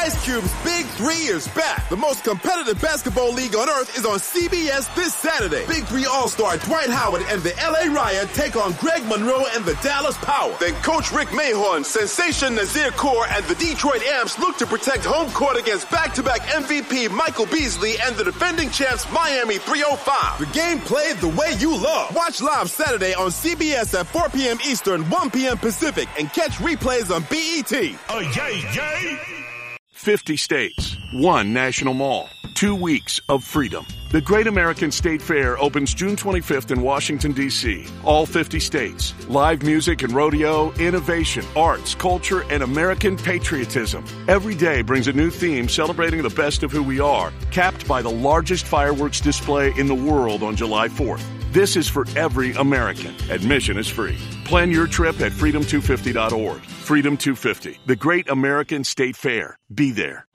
Ice Cube's Big 3 is back. The most competitive basketball league on earth is on CBS this Saturday. Big 3 All-Star Dwight Howard and the LA Riot take on Greg Monroe and the Dallas Power. Then Coach Rick Mahorn, Sensation Nazir Kaur, and the Detroit Amps look to protect home court against back-to-back MVP Michael Beasley and the defending champs Miami 305. The game played the way you love. Watch live Saturday on CBS at 4 p.m. Eastern, 1 p.m. Pacific, and catch replays on BET. Oh, yay, yay! 50 states, 1 national mall, 2 weeks of freedom. The Great American State Fair opens June 25th in Washington, D.C. All 50 states. Live music and rodeo, innovation, arts, culture, and American patriotism. Every day brings a new theme celebrating the best of who we are, capped by the largest fireworks display in the world on July 4th. This is for every American. Admission is free. Plan your trip at freedom250.org. Freedom 250, the Great American State Fair. Be there.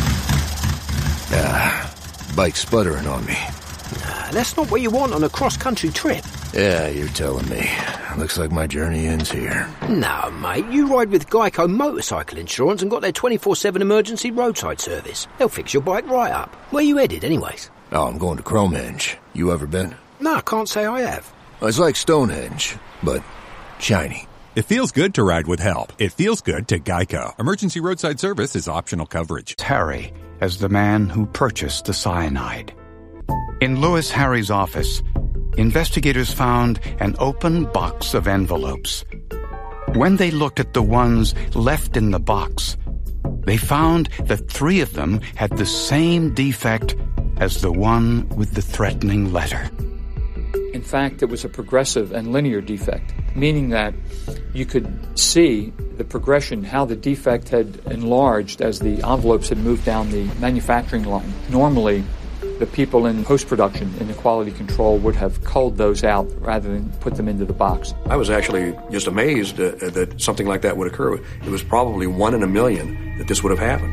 Bike's sputtering on me. That's not what you want on a cross-country trip. Yeah, you're telling me. Looks like my journey ends here. No, mate, you ride with Geico Motorcycle Insurance and got their 24/7 emergency roadside service. They'll fix your bike right up. Where you headed, anyways? Oh, I'm going to Cromehenge. You ever been? No, I can't say I have. It's like Stonehenge, but shiny. It feels good to ride with help. It feels good to Geico. Emergency roadside service is optional coverage. Harry as the man who purchased the cyanide. In Louis Harry's office, investigators found an open box of envelopes. When they looked at the ones left in the box, they found that 3 of them had the same defect as the one with the threatening letter. In fact, it was a progressive and linear defect, meaning that you could see the progression, how the defect had enlarged as the envelopes had moved down the manufacturing line. Normally, the people in post-production, in the quality control, would have culled those out rather than put them into the box. I was actually just amazed that something like that would occur. It was probably 1 in a million that this would have happened.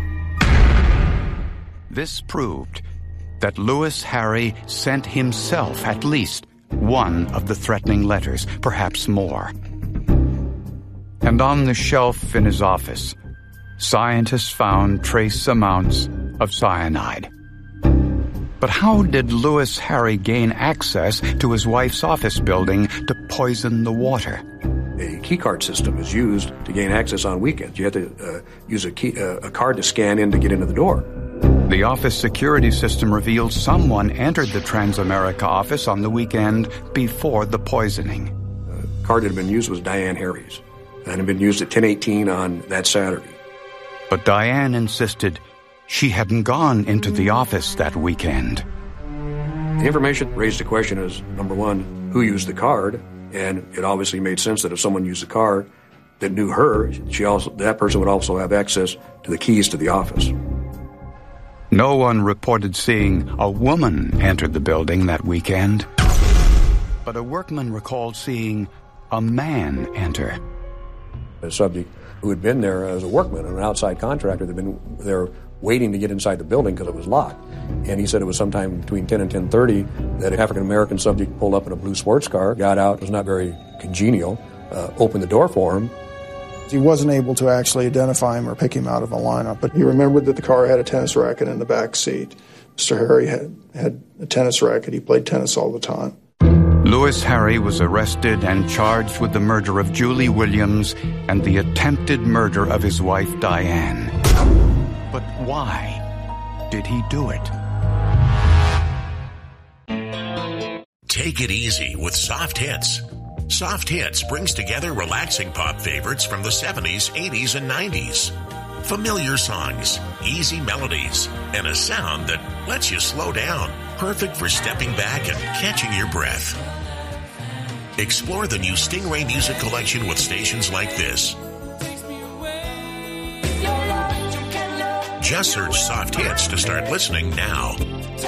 This proved that Louis Harry sent himself at least one of the threatening letters, perhaps more. And on the shelf in his office, scientists found trace amounts of cyanide. But how did Louis Harry gain access to his wife's office building to poison the water? A keycard system is used to gain access on weekends. You have to use a card to scan in to get into the door. The office security system revealed someone entered the Transamerica office on the weekend before the poisoning. The card that had been used was Diane Harry's, and had been used at 10:18 on that Saturday. But Diane insisted she hadn't gone into the office that weekend. The information raised the question as, number one, who used the card? And it obviously made sense that if someone used the card that knew her, that person would also have access to the keys to the office. No one reported seeing a woman enter the building that weekend, but a workman recalled seeing a man enter. A subject who had been there as a workman, an outside contractor, that had been there waiting to get inside the building because it was locked. And he said it was sometime between 10 and 10:30 that an African-American subject pulled up in a blue sports car, got out, was not very congenial, opened the door for him. He wasn't able to actually identify him or pick him out of a lineup, but he remembered that the car had a tennis racket in the back seat. Mr. Harry had a tennis racket. He played tennis all the time. Louis Harry was arrested and charged with the murder of Julie Williams and the attempted murder of his wife, Diane. But why did he do it? Take it easy with Soft Hits. Soft Hits brings together relaxing pop favorites from the 70s, 80s, and 90s. Familiar songs, easy melodies, and a sound that lets you slow down. Perfect for stepping back and catching your breath. Explore the new Stingray Music Collection with stations like this. Just search Soft Hits to start listening now.